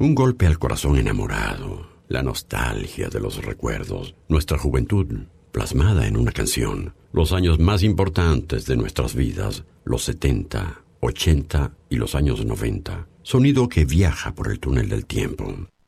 Un golpe al corazón enamorado, la nostalgia de los recuerdos, nuestra juventud plasmada en una canción, los años más importantes de nuestras vidas, los 70, 80 y los años 90. Sonido que viaja por el túnel del tiempo.